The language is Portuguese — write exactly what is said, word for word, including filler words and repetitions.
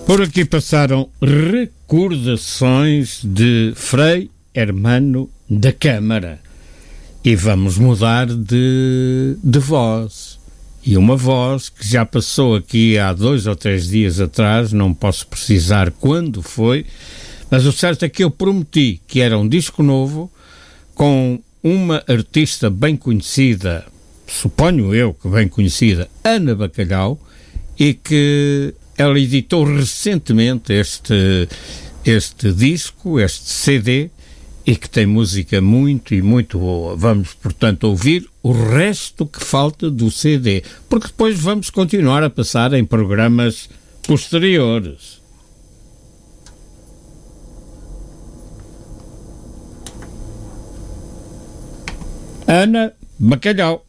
Por aqui passaram recordações de Frei Hermano da Câmara. E vamos mudar de, de voz. E uma voz que já passou aqui há dois ou três dias atrás, não posso precisar quando foi, mas o certo é que eu prometi que era um disco novo com uma artista bem conhecida, suponho eu que bem conhecida, Ana Bacalhau, e que ela editou recentemente este, este disco, este C D, e que tem música muito e muito boa. Vamos, portanto, ouvir o resto que falta do C D, porque depois vamos continuar a passar em programas posteriores. Ana Bacalhau.